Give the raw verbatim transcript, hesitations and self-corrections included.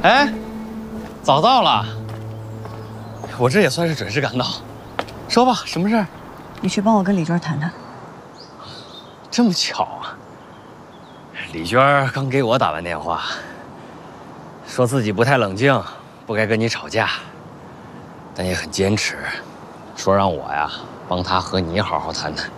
哎，早到了，我这也算是准时赶到。说吧，什么事儿？ 你去帮我跟李娟谈谈。 这么巧啊！李娟刚给我打完电话，说自己不太冷静，不该跟你吵架，但也很坚持，说让我呀帮她和你好好谈谈。